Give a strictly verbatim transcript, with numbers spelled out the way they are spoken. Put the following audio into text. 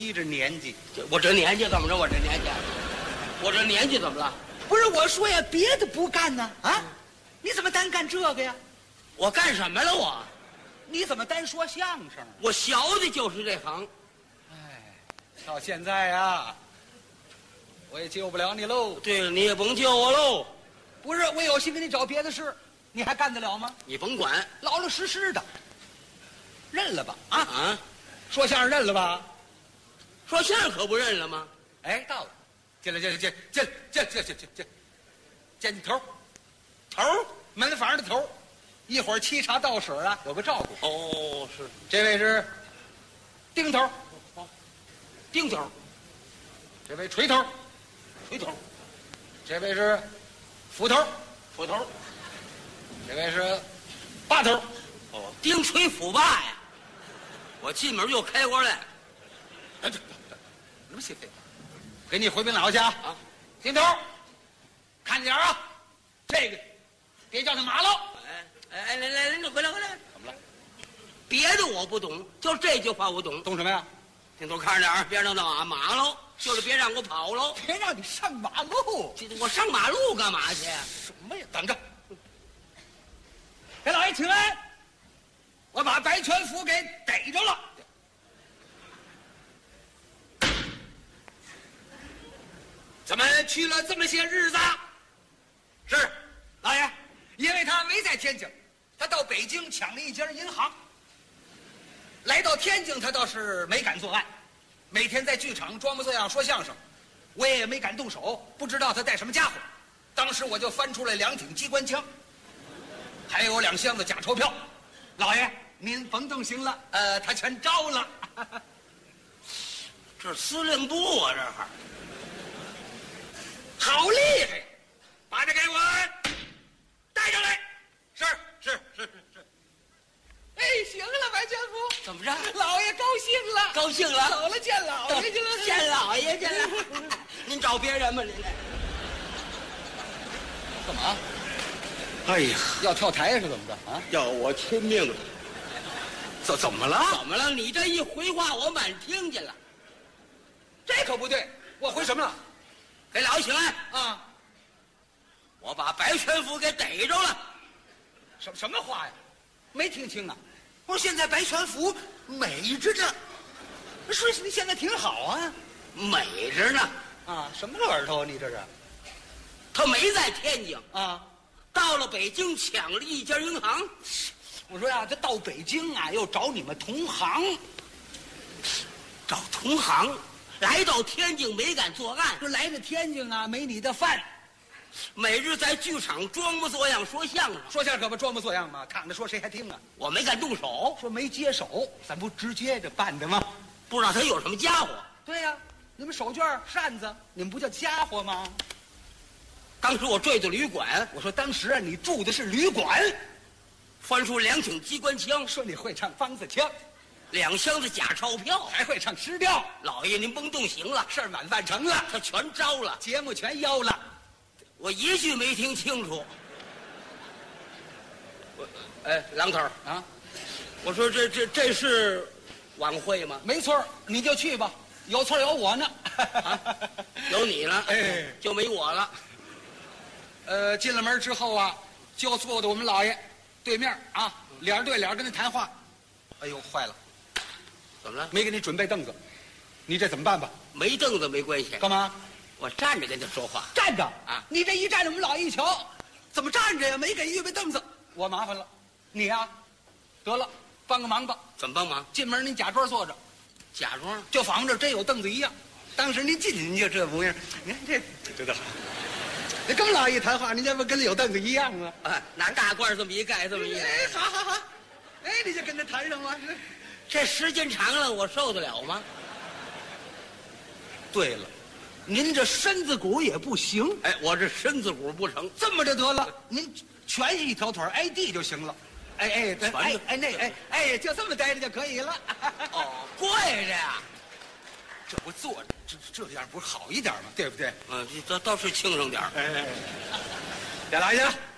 你这年纪， 我这年纪怎么着？我这年纪，我这年纪怎么了？ 不是我说呀，别的不干呢啊？你怎么单干这个呀？ 我干什么了我？ 你怎么单说相声？ 我学的就是这行。 哎，到现在呀，我也救不了你喽。 对了，你也甭救我喽。 不是，我有心给你找别的事，你还干得了吗？ 你甭管， 老老实实的，认了吧？啊啊！ 说相声认了吧？ 说相声可不认了吗？ 哎，到了，进来，进来，进进进进进进进，见头，头门房的头，一会儿沏茶倒水啊，有个照顾。 哦，是这位是丁头， 丁头， 这位锤头， 锤头， 这位是斧头， 斧头， 这位是把头。 哦，丁锤斧把呀！我进门就开锅来。 哎，这什么心肺？给你回禀老家啊， 丁头，看点啊，这个别叫他麻了。 哎哎哎，来来来，你回来回来。 怎么了？ 别的我不懂，就这句话我懂。 懂什么呀？ 丁头看着点，别让他马马喽，就是别让我跑喽。 别让你上马路。 我上马路干嘛去？ 什么呀？等着，给老爷请安。我把白全福给逮着了。怎么去了这么些日子？是，老爷，因为他没在天津，他到北京抢了一家银行。来到天津，他倒是没敢作案，每天在剧场装模作样说相声，我也没敢动手，不知道他带什么家伙。当时我就翻出来两挺机关枪，还有两箱子假钞票。老爷，您甭动心了，呃，他全招了。 这司令部啊，这会儿好厉害！把这给我带上来。是是是是是。哎，行了，白全福， 怎么着？ 老爷高兴了， 高兴了， 走了，见老爷去了， 见老爷去了。您找别人吧，您来。 干嘛？ 哎呀， 要跳台是怎么着啊？ 要我亲命了！ 怎怎么了？ 怎么了？你这一回话，我满听见了。 这可不对，我回什么了？ 给老爷请安啊！ 我把白全福给逮着了。 什什么话呀？没听清啊！我说现在白全福美着呢，说你现在挺好啊。 美着呢。 啊，什么耳朵？你这是？ 他没在天津啊， 到了北京抢了一家银行。 我说呀，这到北京啊，又找你们同行， 找同行。来到天津没敢作案， 说来到天津啊，没你的饭。 每日在剧场装模作样说相声， 说相声可不装模作样吗？躺着说谁还听啊？ 我没敢动手， 说没接手，咱不直接着办的吗？ 不知道他有什么家伙。 对呀、啊，你们手绢扇子，你们不叫家伙吗？ 当时我坠到旅馆， 我说当时啊，你住的是旅馆， 翻出两挺机关枪， 说你会唱梆子腔， 两箱子假钞票， 还会唱诗调。 老爷您甭动刑了， 事儿满办成了， 他全招了， 节目全邀了。 我一句没听清楚。我，哎，郎头啊， 我说这这这是晚会吗？ 没错，你就去吧，有错有我呢。 啊，有你了， 哎， 就没我了。 呃，进了门之后啊，就坐在我们老爷对面啊，脸对脸跟他谈话。哎呦，坏了， 怎么了？ 没给你准备凳子，你这怎么办吧？ 没凳子没关系， 干嘛？ 我站着跟他说话。 站着啊！ 你这一站着，我们老爷一瞧，怎么站着呀？没给预备凳子，我麻烦了。你呀、啊，得了，帮个忙吧。 怎么帮忙？ 进门您假装坐着， 假装就仿着真有凳子一样。当时您进去您就这模样，您看这这这好。这跟老爷谈话，您这不跟有凳子一样吗？ 啊，拿大褂这么一盖，这么一哎，好好好，哎，你就跟他谈上了。 这时间长了，我受得了吗？ 对了，您这身子骨也不行。 哎，我这身子骨不成， 这么着得了，您全一条腿挨地就行了。哎哎，对，哎哎那哎哎，就这么待着就可以了。 哦，跪着呀。 这不坐着，这这样不是好一点吗？对不对？ 嗯，这倒倒是轻省点儿。 哎，贾老爷。